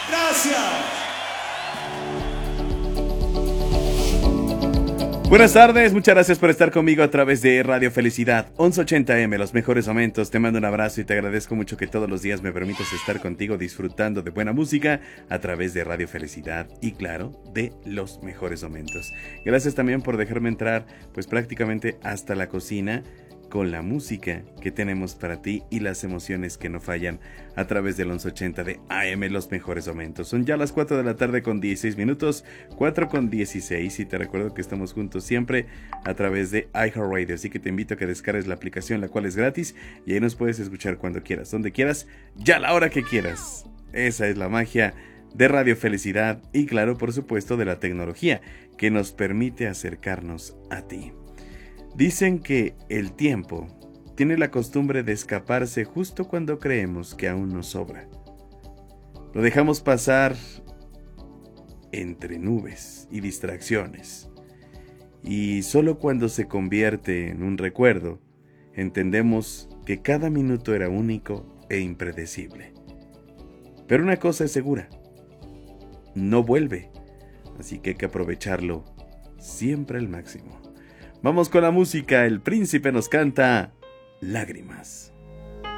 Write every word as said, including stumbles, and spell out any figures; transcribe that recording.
Gracias. Buenas tardes, muchas gracias por estar conmigo a través de Radio Felicidad once ochenta eme, los mejores momentos. Te mando un abrazo y te agradezco mucho que todos los días me permitas estar contigo disfrutando de buena música a través de Radio Felicidad y claro, de los mejores momentos. Gracias también por dejarme entrar pues prácticamente hasta la cocina con la música que tenemos para ti y las emociones que no fallan a través del once ochenta de A M, los mejores momentos. Son ya las cuatro de la tarde con dieciséis minutos, cuatro con dieciséis, y te recuerdo que estamos juntos siempre a través de iHeartRadio, así que te invito a que descargues la aplicación, la cual es gratis, y ahí nos puedes escuchar cuando quieras, donde quieras, ya a la hora que quieras. Esa es la magia de Radio Felicidad y claro, por supuesto, de la tecnología que nos permite acercarnos a ti. Dicen que el tiempo tiene la costumbre de escaparse justo cuando creemos que aún nos sobra. Lo dejamos pasar entre nubes y distracciones. Y solo cuando se convierte en un recuerdo, entendemos que cada minuto era único e impredecible. Pero una cosa es segura, no vuelve, así que hay que aprovecharlo siempre al máximo. Vamos con la música, el príncipe nos canta Lágrimas.